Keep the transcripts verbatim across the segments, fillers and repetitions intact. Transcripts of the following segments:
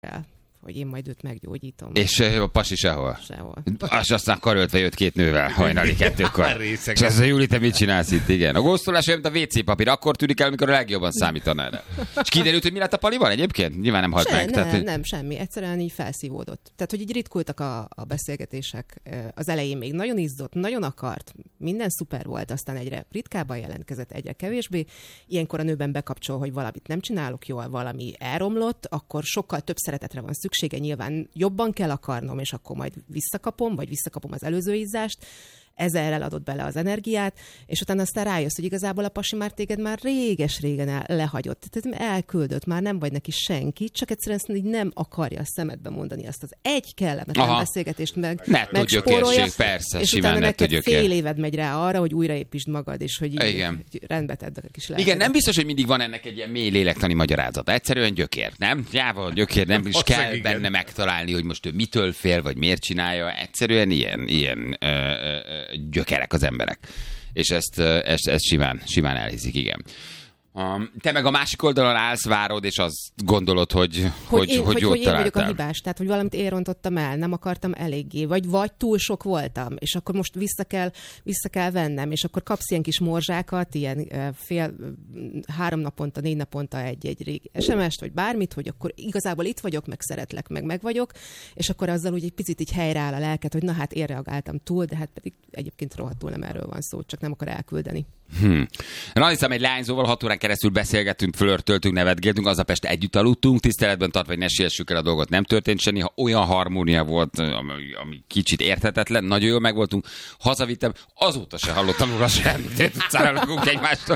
el, hogy én majd őt meggyógyítom. És a pasi sehol? Sehol. És aztán karöltve jött két nővel hajnali kettőkor. És ez a Júli, te mit csinálsz itt? Igen. A góztolás olyan, mint a vé cé papír, akkor tűnik el, amikor a legjobban számítaná erre. És kiderült, hogy mi lett a palival egyébként? Nyilván nem halt Se, meg. Nem, tehát, hogy... nem, semmi. Egyszerűen így felszívódott. Tehát, hogy így ritkultak a, a beszélgetések. Az elején még nagyon izzott, nagyon akart, minden szuper volt, aztán egyre ritkábban jelentkezett, egyre kevésbé. Ilyenkor a nőben bekapcsol, hogy valamit nem csinálok jól, valami elromlott, akkor sokkal több szeretetre van szüksége, nyilván jobban kell akarnom, és akkor majd visszakapom, vagy visszakapom az előző izzást. Ezerrel adott bele az energiát, és utána aztán rájössz, hogy igazából a pasi már téged már réges-régen el, lehagyott. Tehát elküldött, már nem vagy neki senki, csak egyszerűen így nem akarja a szemedbe mondani azt az egy kellemetlen Aha. beszélgetést meg, megspórolja, persze, és simán utána neked gyökér. fél éved megy rá arra, hogy újraépítsd magad, és hogy, így, hogy rendbe tedd a kis lelkedet. Igen, nem biztos, hogy mindig van ennek egy ilyen mély lélektani magyarázata. Egyszerűen gyökér, nem? Jával gyökér, nem is kell igen. benne megtalálni, hogy most ő mitől fél, vagy miért csinálja. Egyszerűen ilyen, ilyen ö, ö, gyökerek az emberek. És ezt, ezt, ezt simán, simán elhiszik, igen. Um, te meg a másik oldalon állsz, várod, és azt gondolod, hogy, hogy, hogy, én, hogy, hogy, jót hogy én vagyok a találtál. hibás, tehát hogy valamit én rontottam el, nem akartam eléggé, vagy, vagy túl sok voltam, és akkor most vissza kell, vissza kell vennem, és akkor kapsz ilyen kis morzsákat, ilyen fél, három naponta, négy naponta egy-egy es em est, vagy bármit, hogy akkor igazából itt vagyok, meg szeretlek, meg meg vagyok, és akkor azzal úgy egy picit így helyreáll a lelket, hogy na hát én reagáltam túl, de hát pedig egyébként rohadtul nem erről van szó, csak nem akar elküldeni. Hmm. Na, hiszem, egy leányzóval hat órán keresztül beszélgettünk, flörtöltünk, nevetgéltünk, aznap este együtt aludtunk, tiszteletben tartva, hogy ne siessük el a dolgot, nem történt semmi, ha olyan harmónia volt, ami, ami kicsit érthetetlen, nagyon jól megvoltunk, hazavittem, azóta se hallottam róla semmit, utcára lakunk egymástól.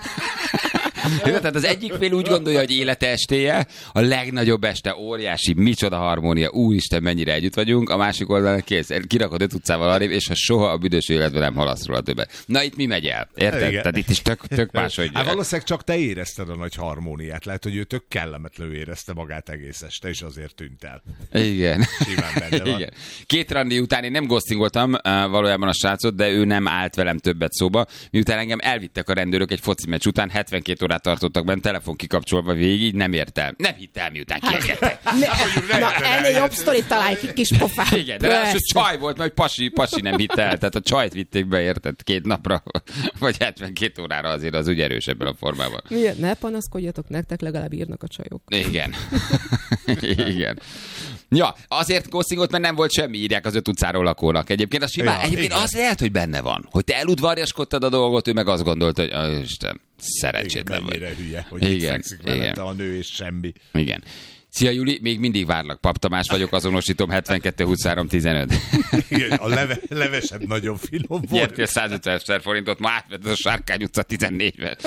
Tehát az egyik fél úgy gondolja, hogy élete estéje, a legnagyobb este, óriási, micsoda harmónia, úristen, mennyire együtt vagyunk, a másik oldalon kész, kirakod öt utcával arrébb, és ha soha a büdös életben nem hallasz róla többet. Na itt mi megy el? Érted? Igen. Tehát itt is tök, tök máshogy. Hát valószínűleg csak te érezted a nagy harmóniát. Lehet, hogy ő tök kellemetlenül érezte magát egész este, és azért tűnt el. Igen. Simán benne van. Igen. Két randi után én nem ghostingoltam uh, valójában a srácot, de ő nem állt velem többet szóba. Miután engem elvittek a rendőrök egy foci meccs után, hetvenkét órát tartottak benne, telefon kikapcsolva végig, nem értem. Nem hittem, miután kiengedtek. Na, ennél jobb sztorit találj ki, kis pofán. Igen, de ráadásul csaj volt, mert pasi, pasi nem hitte el. Tehát a csajt vitték be, érted, két napra, vagy hetvenkét órára, azért az úgy erős ebben a formában. Milyen? Ne panaszkodjatok, nektek legalább írnak a csajok. Igen. Igen. Ja, azért ghostingolt, mert nem volt semmi, írják az öt utcáról lakónak. Egyébként az simán, ja, egyébként az lehet, hogy benne van, hogy te eludvarjaskodtad a dolgot, ő meg azt gondolta, hogy oh, Isten, szerencsétlen vagy. Mennyire hülye, hogy igen, itt fekszik velette a nő és semmi. Igen. Szia Júli, még mindig várlak. Pap Tamás vagyok, azonosítom hetvenkettő huszonhárom tizenöt. Igen, a leve, levesed nagyon finom volt. Nyertél százötven forintot, ma átvetted a Sárkány utca tizennégyben.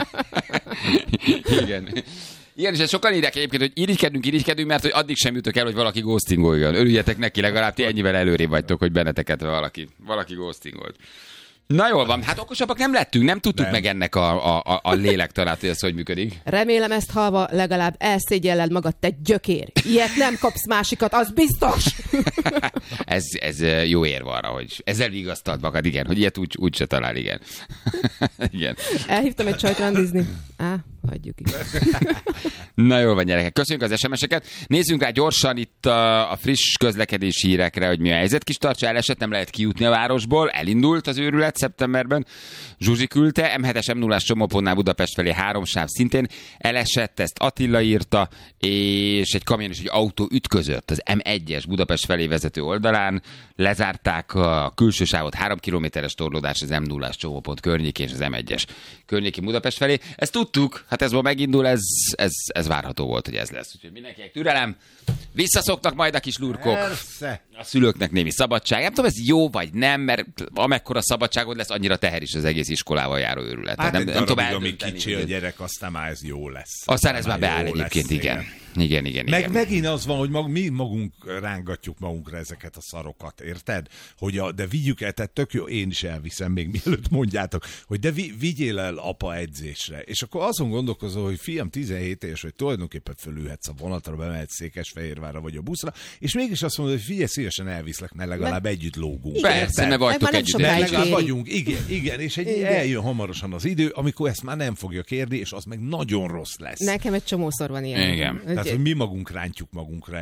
Igen. Igen, és ezt sokan írják egyébként, hogy irigykedünk, irigykedünk, mert hogy addig sem jutok el, hogy valaki ghostingoljon. Örüljetek neki, legalább ti ennyivel előrébb vagytok, hogy benneteket valaki, valaki ghostingolt. Na jól van, hát okosabbak nem lettünk, nem tudtuk nem. meg ennek a, a, a lélektanát, hogy ez hogy működik. Remélem ezt hallva legalább elszégyelled magad, te gyökér. Ilyet nem kapsz másikat, az biztos! ez, ez jó érv arra, hogy ezzel vigasztalt magad, igen, hogy ilyet úgy, úgy se talál, igen. Igen. Elhívtam egy csajt randizni. Á, hagyjuk is. Na jól van, gyerekek. Köszönjük az es em es-eket. Nézzünk rá gyorsan itt a, a friss közlekedési hírekre, hogy mi a helyzet. Kis Tarcsa elesett, nem lehet kijutni a városból. Elindult az őrület szeptemberben. Zsuzsi küldte. em hetes em nullás csomópontnál Budapest felé három sáv szintén elesett, ezt Attila írta, és egy kamion és egy autó ütközött az em egyes Budapest felé vezető oldalán. Lezárták a külső sávot, három kilométeres torlódás az em nullás csomópont környékén és az em egyes környéki Budapest felé. Ezt tudtuk, hát ez ma megindul, ez, ez, ez várható volt, hogy ez lesz. Úgyhogy mindenkinek türelem, visszaszoktak majd a kis lurkok. Persze. A szülőknek némi szabadság. Nem tudom, ez jó vagy nem, mert amekkora szabadságod lesz, annyira teher is az egész iskolával járó őrület. Hát nem, nem, nem tudom, amíg kicsi a gyerek, aztán már ez jó lesz. Aztán ez már beáll egyébként, lesz, igen. Igen, igen, Meg igen. megint az van, hogy mag, mi magunk rángatjuk magunkra ezeket a szarokat, érted? Hogy a, de vigyük el, tehát tök jó, én is elviszem még mielőtt mondjátok, hogy de vi, vigyél el apa edzésre. És akkor azon gondolkozol, hogy fiam tizenhét éves, hogy tulajdonképpen fölülhetsz a vonatra, bemehetsz Székesfehérvár Fehérvárra vagy a buszra, és mégis azt mondod, hogy figyelj, szívesen elviszlek, mert legalább Meg... együtt lógunk. Igen. Persze, ne vagytok Meg már együtt. nem sokáig Legalább kéri. vagyunk, igen, igen, és egy, Igen. eljön hamarosan az idő, amikor ezt már nem fogja kérni, és az meg nagyon rossz lesz. Nekem egy csomószor van ilyen. Igen. Tehát, hogy mi magunk rántjuk magunkra